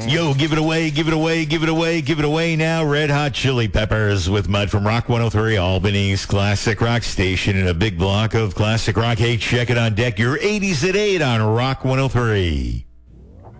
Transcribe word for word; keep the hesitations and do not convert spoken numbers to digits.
Yo, give it away, give it away, give it away, give it away now. Red Hot Chili Peppers with Mud from Rock one oh three, Albany's classic rock station, and a big block of classic rock. Hey, check it on deck. Your eighties at eight on Rock one oh three.